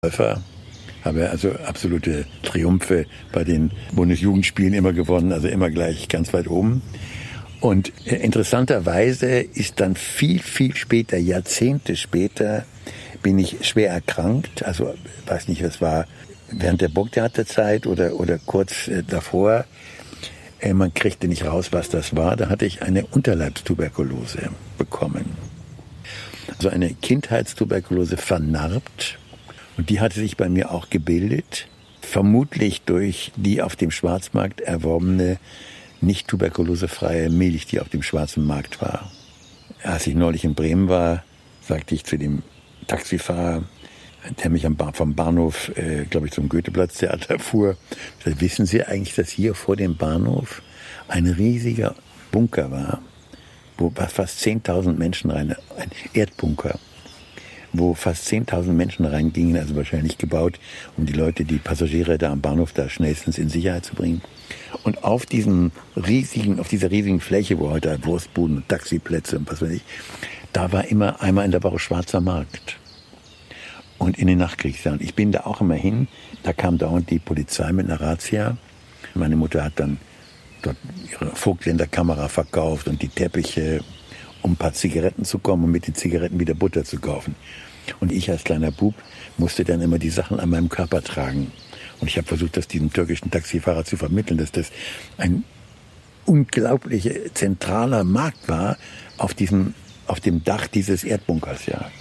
Läufer, habe also absolute Triumphe bei den Bundesjugendspielen immer gewonnen, also immer gleich ganz weit oben. Und interessanterweise ist dann viel, viel später, Jahrzehnte später, bin ich schwer erkrankt. Also weiß nicht, was war während der Burgtheaterzeit oder kurz davor. Man kriegte nicht raus, was das war. Da hatte ich eine Unterleibstuberkulose bekommen. Also eine Kindheitstuberkulose vernarbt. Und die hatte sich bei mir auch gebildet. Vermutlich durch die auf dem Schwarzmarkt erworbene, nicht tuberkulosefreie Milch, die auf dem schwarzen Markt war. Als ich neulich in Bremen war, sagte ich zu dem Taxifahrer, der mich vom Bahnhof, glaube ich, zum Goetheplatztheater fuhr, wissen Sie eigentlich, dass hier vor dem Bahnhof ein riesiger Bunker war, wo fast 10.000 Menschen rein, ein Erdbunker, wo fast 10.000 Menschen reingingen, also wahrscheinlich gebaut, um die Leute, die Passagiere da am Bahnhof da schnellstens in Sicherheit zu bringen. Und auf dieser riesigen Fläche, wo heute Wurstbuden und Taxiplätze und was weiß ich, da war immer einmal in der Woche schwarzer Markt. Und in den Nachkriegsjahren. Ich bin da auch immer hin. Da kam dauernd die Polizei mit einer Razzia. Meine Mutter hat dann dort ihre Vogtländer Kamera verkauft und die Teppiche, um ein paar Zigaretten zu kommen und mit den Zigaretten wieder Butter zu kaufen. Und ich als kleiner Bub musste dann immer die Sachen an meinem Körper tragen. Und ich habe versucht, das diesem türkischen Taxifahrer zu vermitteln, dass das ein unglaublich zentraler Markt war auf dem Dach dieses Erdbunkers, ja.